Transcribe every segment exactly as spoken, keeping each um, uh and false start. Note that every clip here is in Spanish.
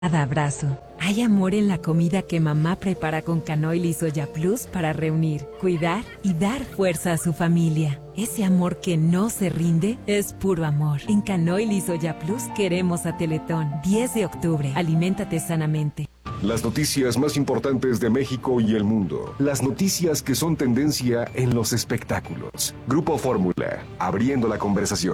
Cada abrazo. Hay amor en la comida que mamá prepara con Canoil y Soya Plus para reunir, cuidar y dar fuerza a su familia. Ese amor que no se rinde es puro amor. En Canoil y Soya Plus queremos a Teletón. diez de octubre. Aliméntate sanamente. Las noticias más importantes de México y el mundo. Las noticias que son tendencia en los espectáculos. Grupo Fórmula, abriendo la conversación.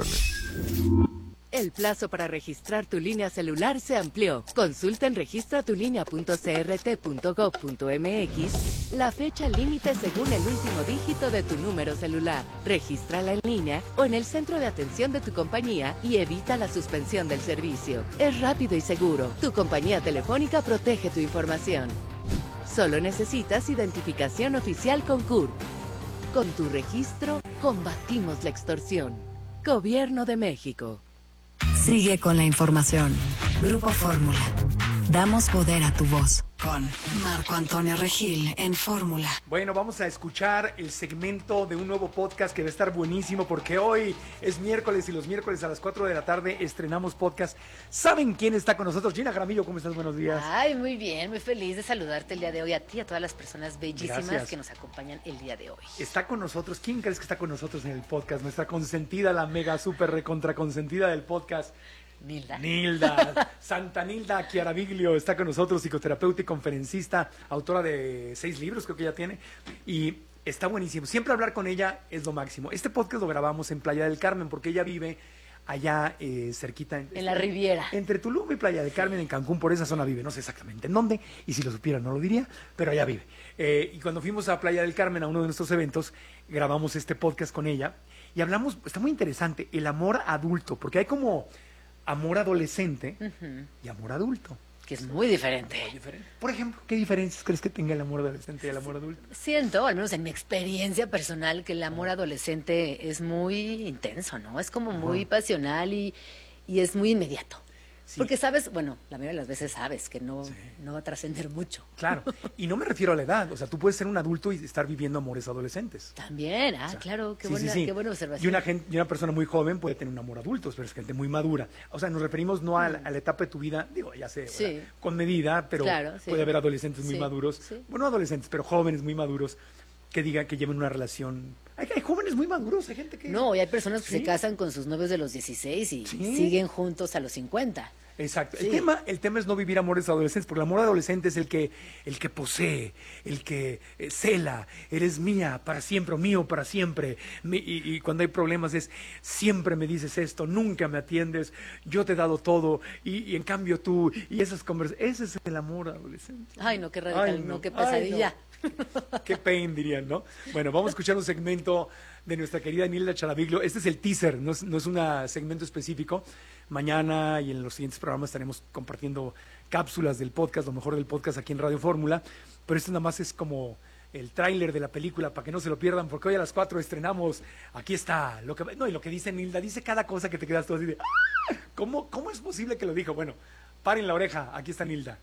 El plazo para registrar tu línea celular se amplió. Consulta en registra tu línea punto c r t punto gov punto m x la fecha límite según el último dígito de tu número celular. Regístrala en línea o en el centro de atención de tu compañía y evita la suspensión del servicio. Es rápido y seguro. Tu compañía telefónica protege tu información. Solo necesitas identificación oficial con C U R. Con tu registro, combatimos la extorsión. Gobierno de México. Sigue con la información. Grupo Fórmula. Damos poder a tu voz. Con Marco Antonio Regil en Fórmula. Bueno, vamos a escuchar el segmento de un nuevo podcast que va a estar buenísimo porque hoy es miércoles y los miércoles a las cuatro de la tarde estrenamos podcast. ¿Saben quién está con nosotros? Gina Jaramillo, ¿cómo estás? Buenos días. Ay, muy bien, muy feliz de saludarte el día de hoy, a ti y a todas las personas bellísimas Gracias. Que nos acompañan el día de hoy. Está con nosotros, ¿quién crees que está con nosotros en el podcast? Nuestra consentida, la mega super recontra consentida del podcast. Nilda. Nilda, Santa Nilda Chiaraviglio está con nosotros, psicoterapeuta y conferencista, autora de seis libros, creo que ya tiene, y está buenísimo. Siempre hablar con ella es lo máximo. Este podcast lo grabamos en Playa del Carmen porque ella vive allá eh, cerquita. En, en la Riviera. Entre Tulum y Playa del Carmen, en Cancún, por esa zona vive. No sé exactamente en dónde, y si lo supiera no lo diría, pero allá vive. Eh, y cuando fuimos a Playa del Carmen a uno de nuestros eventos, grabamos este podcast con ella y hablamos, está muy interesante, el amor adulto, porque hay como amor adolescente uh-huh. y amor adulto. Que es muy diferente. Muy diferente. Por ejemplo, ¿qué diferencias crees que tenga el amor adolescente y el amor adulto? Siento, al menos en mi experiencia personal, que el amor adolescente es muy intenso, ¿no? Es como muy uh-huh. pasional y, y es muy inmediato. Sí. Porque sabes, bueno, la mayoría de las veces sabes que no, sí. no va a trascender mucho. Claro, y no me refiero a la edad, o sea, tú puedes ser un adulto y estar viviendo amores adolescentes. También, ah, o sea, claro, qué, sí, buena, sí, sí. qué buena observación. Y una, gente, y una persona muy joven puede tener un amor adulto, pero es gente muy madura. O sea, nos referimos no a la, a la etapa de tu vida, digo, ya sé, sí. ¿verdad? Con medida, pero claro, sí. puede haber adolescentes muy sí. maduros, sí. bueno, no adolescentes, pero jóvenes muy maduros, que digan que lleven una relación. Hay, hay jóvenes muy maduros, hay gente que... No, y hay personas que ¿sí? se casan con sus novios de los dieciséis y ¿sí? siguen juntos a los cincuenta. Exacto. Sí. El tema, el tema es no vivir amores adolescentes, porque el amor adolescente es el que, el que posee, el que eh, cela, eres mía para siempre, o mío para siempre. Mi, y, y cuando hay problemas es, siempre me dices esto, nunca me atiendes, yo te he dado todo, y, y en cambio tú, y esas conversaciones, ese es el amor adolescente. Ay, no, qué radical, Ay, no. no, qué pesadilla. Ay, no. Qué pain, dirían, ¿no? Bueno, vamos a escuchar un segmento de nuestra querida Nilda Chiaraviglio. Este es el teaser, no es, no es un segmento específico. Mañana y en los siguientes programas estaremos compartiendo cápsulas del podcast, lo mejor del podcast aquí en Radio Fórmula, pero esto nada más es como el tráiler de la película para que no se lo pierdan, porque hoy a las cuatro estrenamos, aquí está, lo que, no, y lo que dice Nilda, dice cada cosa que te quedas tú así de, ¿cómo, ¿cómo es posible que lo dijo? Bueno, paren la oreja, aquí está Nilda.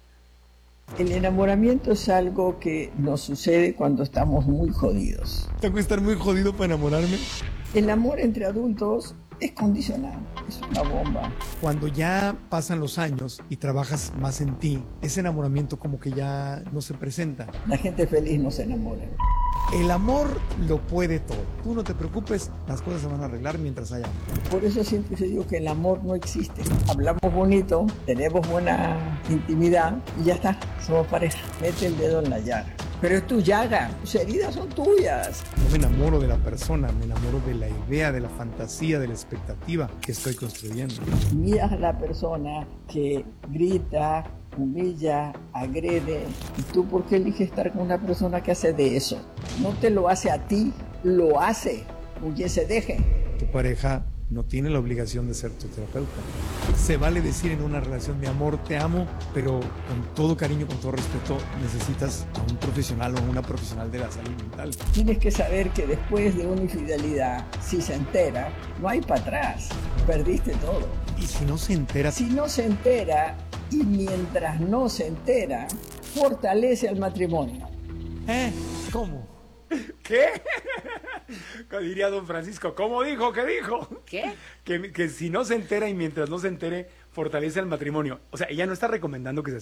El enamoramiento es algo que nos sucede cuando estamos muy jodidos. ¿Tengo que estar muy jodido para enamorarme? El amor entre adultos es condicional, es una bomba. Cuando ya pasan los años y trabajas más en ti, ese enamoramiento como que ya no se presenta. La gente feliz no se enamora. El amor lo puede todo. Tú no te preocupes, las cosas se van a arreglar mientras haya amor. Por eso siempre se digo que el amor no existe. Hablamos bonito, tenemos buena intimidad y ya está, somos pareja. Mete el dedo en la llaga. Pero es tu llaga, tus heridas son tuyas. No me enamoro de la persona, me enamoro de la idea, de la fantasía, de la expectativa que estoy construyendo. Miras a la persona que grita, humilla, agrede. ¿Y tú por qué eliges estar con una persona que hace de eso? No te lo hace a ti, lo hace. Huye, se deje. Tu pareja no tiene la obligación de ser tu terapeuta. Se vale decir en una relación de amor, te amo, pero con todo cariño, con todo respeto, necesitas a un profesional o una profesional de la salud mental. Tienes que saber que después de una infidelidad, si se entera, no hay para atrás. Perdiste todo. ¿Y si no se entera? Si no se entera, y mientras no se entera, fortalece al matrimonio. ¿Eh? ¿Cómo? ¿Qué? Diría don Francisco, ¿cómo dijo? ¿Qué dijo? ¿Qué? Que, que si no se entera y mientras no se entere, fortalece el matrimonio. O sea, ella no está recomendando que se